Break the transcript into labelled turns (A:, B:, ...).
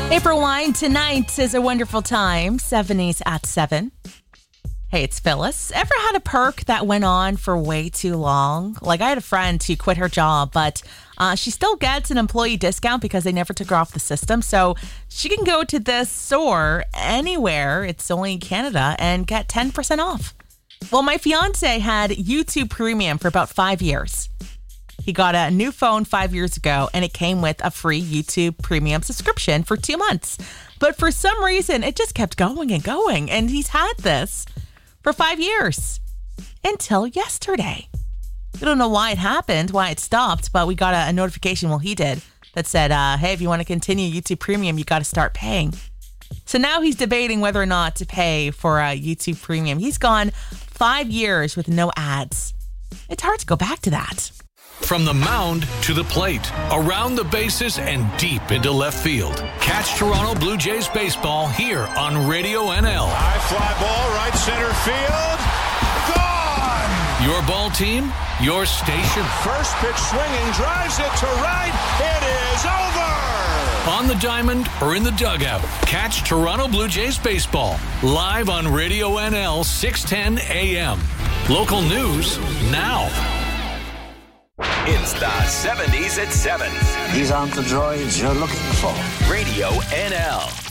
A: Hey, for wine, tonight is a wonderful time. 70s at 7. Hey, it's Phyllis. Ever had a perk that went on for way too long? Like, I had a friend who quit her job, but she still gets an employee discount because they never took her off the system. So she can go to this store anywhere, it's only in Canada, and get 10% off. Well, my fiance had YouTube Premium for about 5 years. He got a new phone 5 years ago, and it came with a free YouTube Premium subscription for 2 months. But for some reason, it just kept going and going, and he's had this for 5 years until yesterday. I don't know why it happened, why it stopped, but we got a notification, well, he did, that said, hey, if you want to continue YouTube Premium, you got to start paying. So now he's debating whether or not to pay for YouTube Premium. He's gone 5 years with no ads. It's hard to go back to that.
B: From the mound to the plate, around the bases and deep into left field. Catch Toronto Blue Jays baseball here on Radio NL.
C: High fly ball, right center field. Gone!
B: Your ball team, your station.
C: First pitch swinging, drives it to right. It is over!
B: On the diamond or in the dugout, catch Toronto Blue Jays baseball live on Radio NL 610 AM. Local news now.
D: It's the 70s at 7.
E: These aren't the droids you're looking for.
D: Radio NL.